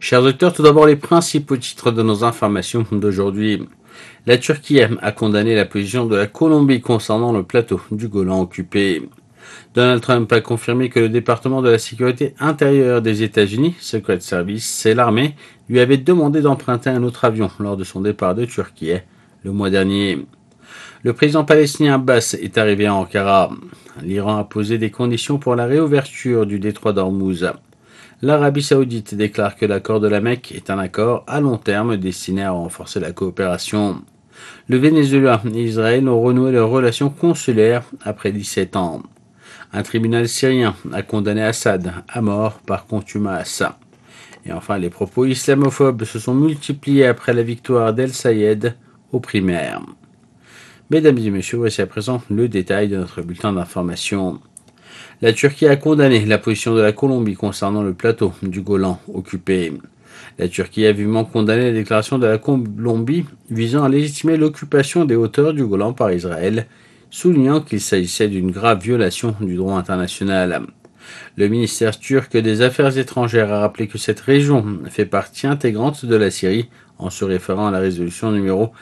Chers auditeurs, tout d'abord les principaux titres de nos informations d'aujourd'hui. La Turquie a condamné la position de la Colombie concernant le plateau du Golan occupé. Donald Trump a confirmé que le département de la sécurité intérieure des États-Unis, Secret Service, c'est l'armée, lui avait demandé d'emprunter un autre avion lors de son départ de Turquie le mois dernier. Le président palestinien Abbas est arrivé à Ankara. L'Iran a posé des conditions pour la réouverture du détroit d'Ormuz. L'Arabie saoudite déclare que l'accord de la Mecque est un accord à long terme destiné à renforcer la coopération. Le Venezuela et Israël ont renoué leurs relations consulaires après 17 ans. Un tribunal syrien a condamné Assad à mort par contumace. Et enfin, les propos islamophobes se sont multipliés après la victoire d'El Sayed aux primaires. Mesdames et messieurs, voici à présent le détail de notre bulletin d'information. La Turquie a condamné la position de la Colombie concernant le plateau du Golan occupé. La Turquie a vivement condamné la déclaration de la Colombie visant à légitimer l'occupation des hauteurs du Golan par Israël, soulignant qu'il s'agissait d'une grave violation du droit international. Le ministère turc des Affaires étrangères a rappelé que cette région fait partie intégrante de la Syrie en se référant à la résolution numéro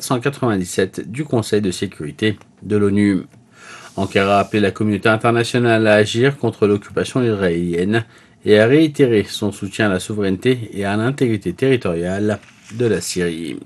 497 du Conseil de sécurité de l'ONU. Ankara a appelé la communauté internationale à agir contre l'occupation israélienne et à réitérer son soutien à la souveraineté et à l'intégrité territoriale de la Syrie.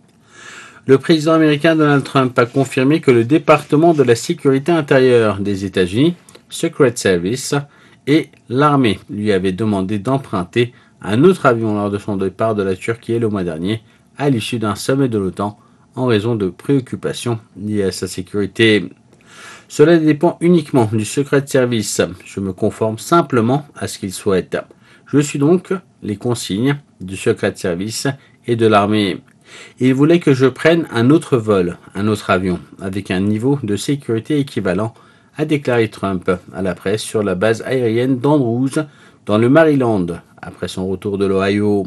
Le président américain Donald Trump a confirmé que le département de la sécurité intérieure des États-Unis, Secret Service, et l'armée lui avaient demandé d'emprunter un autre avion lors de son départ de la Turquie le mois dernier, à l'issue d'un sommet de l'OTAN, en raison de préoccupations liées à sa sécurité. Cela dépend uniquement du Secret Service. Je me conforme simplement à ce qu'il souhaite. Je suis donc les consignes du Secret Service et de l'armée. Il voulait que je prenne un autre vol, un autre avion, avec un niveau de sécurité équivalent, a déclaré Trump à la presse sur la base aérienne d'Andrews, dans le Maryland, après son retour de l'Ohio.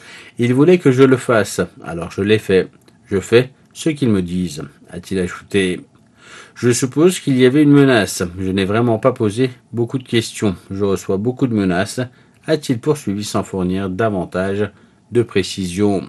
Il voulait que je le fasse, alors je l'ai fait. Je fais ce qu'ils me disent, a-t-il ajouté. Je suppose qu'il y avait une menace. Je n'ai vraiment pas posé beaucoup de questions. Je reçois beaucoup de menaces, a-t-il poursuivi sans fournir davantage de précisions.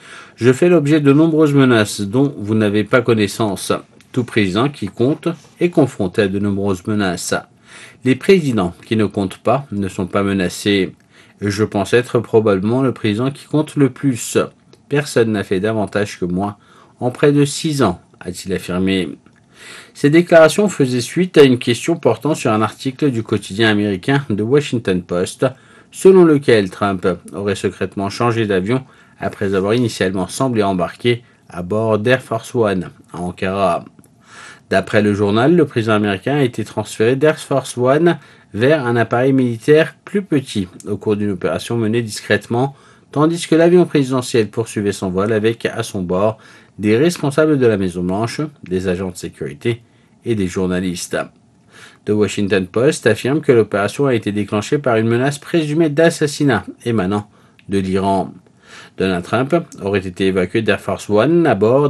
Je fais l'objet de nombreuses menaces dont vous n'avez pas connaissance. Tout président qui compte est confronté à de nombreuses menaces. Les présidents qui ne comptent pas ne sont pas menacés. Je pense être probablement le président qui compte le plus. Personne n'a fait davantage que moi en près de 6 ans, a-t-il affirmé. Ces déclarations faisaient suite à une question portant sur un article du quotidien américain The Washington Post, selon lequel Trump aurait secrètement changé d'avion après avoir initialement semblé embarquer à bord d'Air Force One à Ankara. D'après le journal, le président américain a été transféré d'Air Force One vers un appareil militaire plus petit au cours d'une opération menée discrètement, tandis que l'avion présidentiel poursuivait son vol avec à son bord des responsables de la Maison-Blanche, des agents de sécurité et des journalistes. The Washington Post affirme que l'opération a été déclenchée par une menace présumée d'assassinat émanant de l'Iran. Donald Trump aurait été évacué d'Air Force One à bord